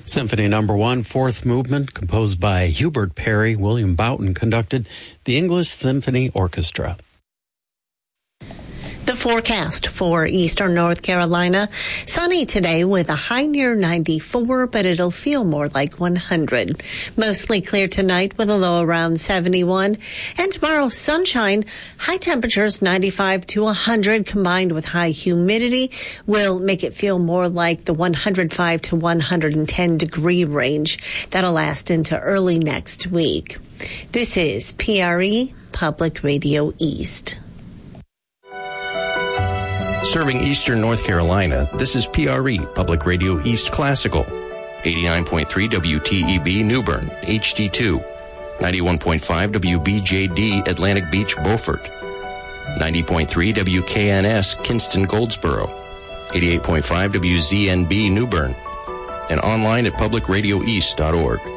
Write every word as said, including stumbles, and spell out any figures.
Symphony Number One, fourth movement, composed by Hubert Perry. William Boughton conducted the English Symphony Orchestra. The forecast for eastern North Carolina, sunny today with a high near ninety-four, but it'll feel more like one hundred. Mostly clear tonight with a low around seventy-one. And tomorrow, sunshine, high temperatures ninety-five to one hundred combined with high humidity will make it feel more like the one hundred five to one hundred ten degree range. That'll last into early next week. This is P R E Public Radio East. Serving eastern North Carolina, this is P R E, Public Radio East Classical. eighty-nine point three W T E B New Bern, H D two. ninety-one point five W B J D Atlantic Beach, Beaufort. ninety point three W K N S Kinston, Goldsboro. eighty-eight point five W Z N B New Bern. And online at public radio east dot org.